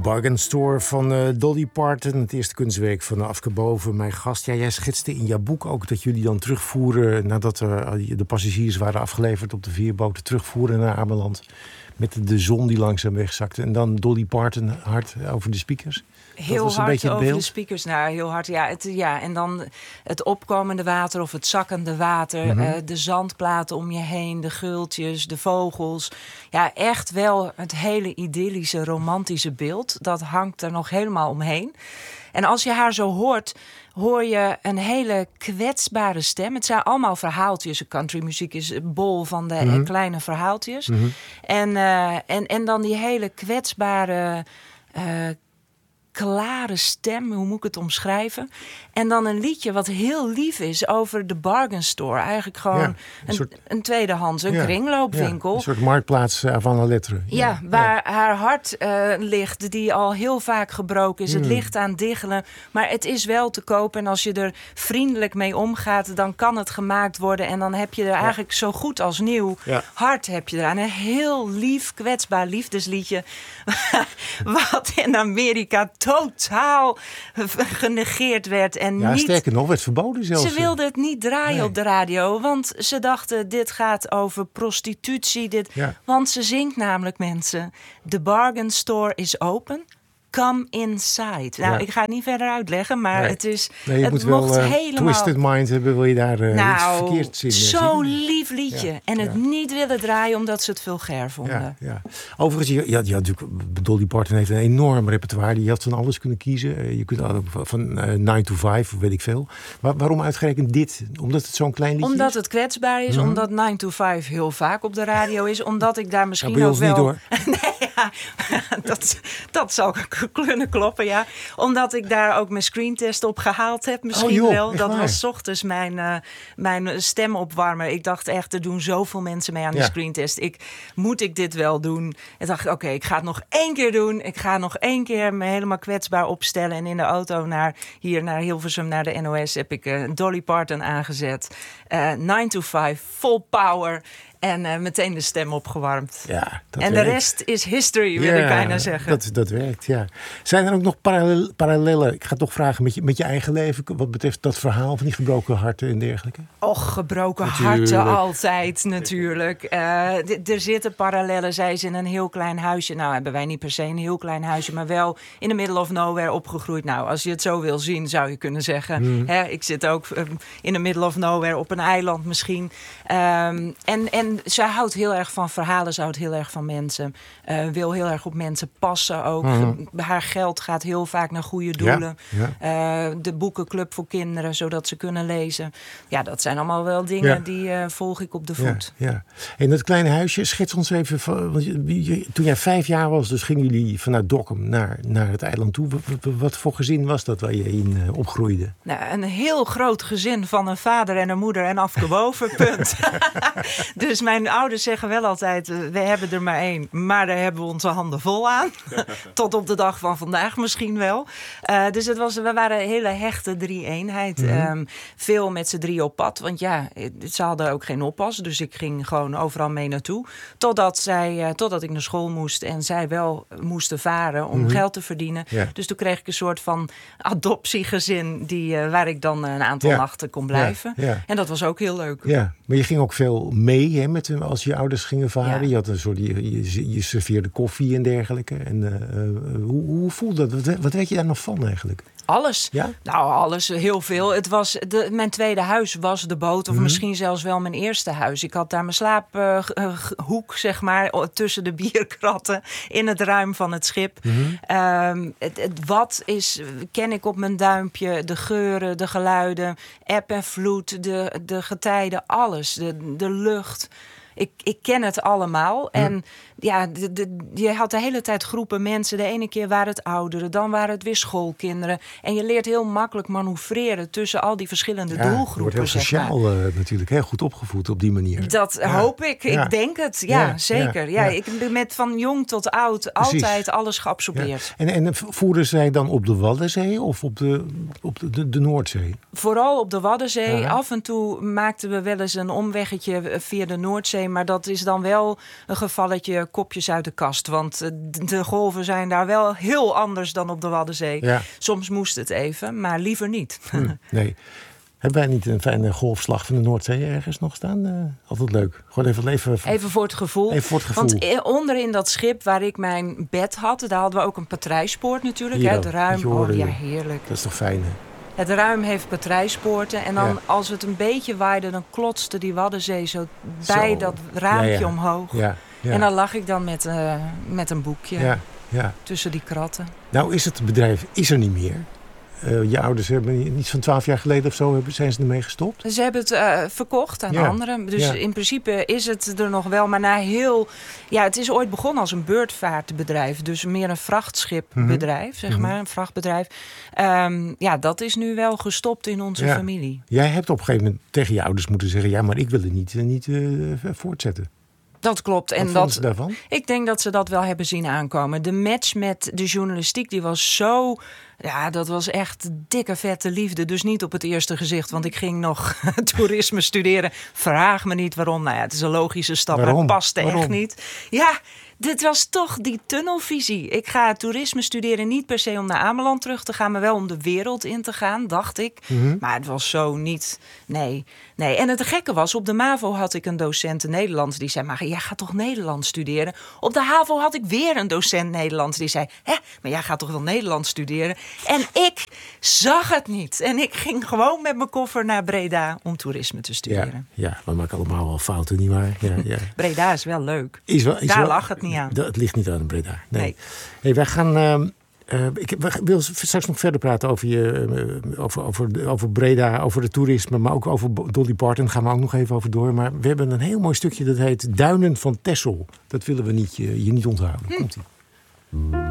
Bargain Store van Dolly Parton. Het eerste kunstwerk van Afke Boven, mijn gast. Ja, jij schetste in jouw boek ook dat jullie dan terugvoeren... nadat de passagiers waren afgeleverd op de veerboten... terugvoeren naar Ameland met de zon die langzaam wegzakte. En dan Dolly Parton hard over de speakers. Heel hard over de speakers. Nou, heel hard. Ja, en dan het opkomende water of het zakkende water. Mm-hmm. De zandplaten om je heen, de gultjes, de vogels. Ja, echt wel het hele idyllische, romantische beeld. Dat hangt er nog helemaal omheen. En als je haar zo hoort, hoor je een hele kwetsbare stem. Het zijn allemaal verhaaltjes. Countrymuziek is bol van de kleine verhaaltjes. Mm-hmm. En dan die hele kwetsbare... klare stem, hoe moet ik het omschrijven? En dan een liedje wat heel lief is over de bargain store. Eigenlijk gewoon een tweedehands, een kringloopwinkel. Een soort marktplaats van de letteren. Ja, waar haar hart ligt, die al heel vaak gebroken is. Het ligt aan diggelen, maar het is wel te koop. En als je er vriendelijk mee omgaat, dan kan het gemaakt worden. En dan heb je er eigenlijk zo goed als nieuw hart heb je eraan. Een heel lief, kwetsbaar liefdesliedje. Wat in Amerika totaal genegeerd werd. En sterker nog, werd verboden zelfs. Ze wilden het niet draaien op de radio. Want ze dachten, dit gaat over prostitutie. Want ze zingt namelijk, mensen... The bargain store is open. Come inside. Nou, ik ga het niet verder uitleggen, maar het is... Nee, je moet wel helemaal... twisted mind hebben, wil je daar iets verkeerd zien. Zo'n lief liedje. Ja, en het niet willen draaien, omdat ze het vulgair vonden. Ja. Overigens, je had natuurlijk... Dolly Parton heeft een enorm repertoire. Je had van alles kunnen kiezen. Je kunt ook van 9 to 5, of weet ik veel. Maar waarom uitgerekend dit? Omdat het zo'n klein liedje omdat is? Het kwetsbaar is, omdat 9 to 5 heel vaak op de radio is. Omdat ik daar misschien bij ook ons wel... niet, hoor. dat zal kunnen kloppen, ja. Omdat ik daar ook mijn screentest op gehaald heb. Misschien wel. Dat was 's ochtends mijn stemopwarmer. Ik dacht echt, er doen zoveel mensen mee aan die screentest. Moet ik dit wel doen? En dacht ik, oké, ik ga het nog 1 keer doen. Ik ga nog 1 keer me helemaal kwetsbaar opstellen. En in de auto naar Hilversum, naar de NOS... heb ik Dolly Parton aangezet. 9 to 5, full power... En meteen de stem opgewarmd. Ja, dat en werkt. De rest is history, wil ik bijna zeggen. Dat werkt, ja. Zijn er ook nog parallellen? Ik ga toch vragen met je eigen leven... wat betreft dat verhaal van die gebroken harten en dergelijke? Och, gebroken harten altijd natuurlijk. Er zitten parallellen. Zij is in een heel klein huisje. Nou, hebben wij niet per se een heel klein huisje... maar wel in the middle of nowhere opgegroeid. Nou, als je het zo wil zien, zou je kunnen zeggen... ik zit ook in the middle of nowhere op een eiland misschien. En ze houdt heel erg van verhalen, ze houdt heel erg van mensen. Wil heel erg op mensen passen ook. Haar geld gaat heel vaak naar goede doelen. De boekenclub voor kinderen, zodat ze kunnen lezen. Ja, dat zijn allemaal wel dingen die volg ik op de voet. Ja. En dat kleine huisje, schets ons even... toen jij 5 jaar was, dus gingen jullie vanuit Dokkum naar het eiland toe. Wat voor gezin was dat waar je in opgroeide? Nou, een heel groot gezin van een vader en een moeder en Afke Boven, punt. Dus mijn ouders zeggen wel altijd, we hebben er maar 1. Maar daar hebben we onze handen vol aan. Tot op de dag van vandaag misschien wel. Dus we waren een hele hechte 3-eenheid. Veel met z'n 3 op pad. Want ze hadden ook geen oppas. Dus ik ging gewoon overal mee naartoe. Totdat ik naar school moest. En zij wel moesten varen om geld te verdienen. Ja. Dus toen kreeg ik een soort van adoptiegezin. Waar ik dan een aantal nachten kon blijven. Ja. En dat was ook heel leuk. Ja, maar je ging ook veel mee hè, met als je ouders gingen varen. Ja. Je had een soort, je serveerde koffie en dergelijke. En hoe voelde dat? Wat weet je daar nog van eigenlijk? Alles. Ja? Nou, alles. Heel veel. Het was mijn tweede huis was de boot. Of misschien zelfs wel mijn eerste huis. Ik had daar mijn slaaphoek, zeg maar, tussen de bierkratten in het ruim van het schip. Het wat ken ik op mijn duimpje. De geuren, de geluiden, eb en vloed, de getijden, alles. De lucht. Ik ken het allemaal. En je had de hele tijd groepen mensen. De ene keer waren het ouderen, dan waren het weer schoolkinderen. En je leert heel makkelijk manoeuvreren tussen al die verschillende doelgroepen. Je wordt heel sociaal natuurlijk, heel goed opgevoed op die manier. Dat hoop ik. Ja. Ik denk het. Ja, zeker. Ja. Ik ben met van jong tot oud altijd alles geabsorbeerd. Ja. En voeren zij dan op de Waddenzee of op de Noordzee? Vooral op de Waddenzee. Ja. Af en toe maakten we wel eens een omweggetje via de Noordzee. Maar dat is dan wel een gevalletje kopjes uit de kast. Want de golven zijn daar wel heel anders dan op de Waddenzee. Ja. Soms moest het even, maar liever niet. Nee. Hebben wij niet een fijne golfslag van de Noordzee ergens nog staan? Altijd leuk. Gewoon even voor het gevoel. Want onderin dat schip waar ik mijn bed had, daar hadden we ook een patrijspoort natuurlijk. Hier, het ruim. ja, heerlijk. Dat is toch fijn, hè? Het ruim heeft patrijspoorten. En dan als het een beetje waaide, dan klotste die Waddenzee zo bij dat raampje omhoog. Ja. En dan lag ik dan met een boekje tussen die kratten. Nou het bedrijf is er niet meer. Je ouders hebben iets van 12 jaar geleden of zo zijn ze ermee gestopt? Ze hebben het verkocht aan anderen. Dus in principe is het er nog wel. Maar het is ooit begonnen als een beurtvaartbedrijf. Dus meer een vrachtschipbedrijf, zeg maar. Een vrachtbedrijf. Dat is nu wel gestopt in onze familie. Jij hebt op een gegeven moment tegen je ouders moeten zeggen... ja, maar ik wil het niet voortzetten. Dat klopt. Wat vonden ze daarvan? Ik denk dat ze dat wel hebben zien aankomen. De match met de journalistiek, die was zo... Ja, dat was echt dikke vette liefde. Dus niet op het eerste gezicht, want ik ging nog toerisme studeren. Vraag me niet waarom. Nou ja, het is een logische stap, maar het paste echt niet. Ja, dit was toch die tunnelvisie. Ik ga toerisme studeren niet per se om naar Ameland terug te gaan... maar wel om de wereld in te gaan, dacht ik. Maar het was zo niet... Nee. En het gekke was, op de MAVO had ik een docent Nederlands... die zei, maar jij gaat toch Nederlands studeren? Op de HAVO had ik weer een docent Nederlands die zei... maar jij gaat toch wel Nederlands studeren? En ik zag het niet. En ik ging gewoon met mijn koffer naar Breda om toerisme te studeren. Ja, we maken allemaal wel fouten, nietwaar? Ja. Breda is wel leuk. Daar lag het niet aan. Het ligt niet aan Breda. Nee. Hey, wij gaan... ik wil straks nog verder praten over Breda, over het toerisme, maar ook over Dolly Parton. Daar gaan we ook nog even over door. Maar we hebben een heel mooi stukje dat heet Duinen van Texel. Dat willen we je niet onthouden. Komt-ie.